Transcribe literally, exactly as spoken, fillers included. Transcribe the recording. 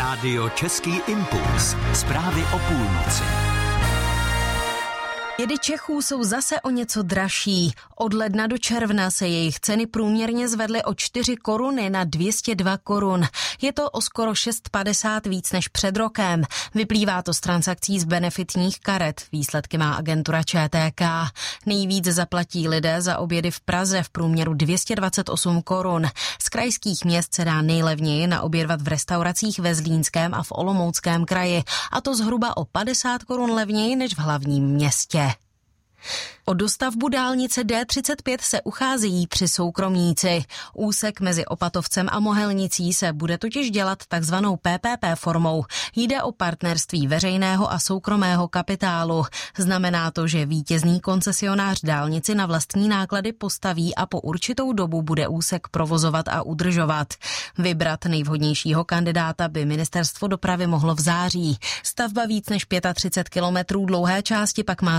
Rádio Český impuls. Zprávy o půlnoci. Jedy Čechů jsou zase o něco dražší. Od ledna do června se jejich ceny průměrně zvedly o čtyři koruny na dvě stě dva korun. Je to o skoro šest padesát víc než před rokem. Vyplývá to z transakcí z benefitních karet. Výsledky má agentura Č T K. Nejvíc zaplatí lidé za obědy v Praze v průměru dvě stě dvacet osm korun. Z krajských měst se dá nejlevněji naobědvat v restauracích ve Zlínském a v Olomouckém kraji. A to zhruba o padesát korun levněji než v hlavním městě. O dostavbu dálnice D třicet pět se ucházejí tři soukromníci. Úsek mezi Opatovcem a Mohelnicí se bude totiž dělat takzvanou P P P formou. Jde o partnerství veřejného a soukromého kapitálu. Znamená to, že vítězný koncesionář dálnici na vlastní náklady postaví a po určitou dobu bude úsek provozovat a udržovat. Vybrat nejvhodnějšího kandidáta by ministerstvo dopravy mohlo v září. Stavba víc než třicet pět kilometrů dlouhé části pak má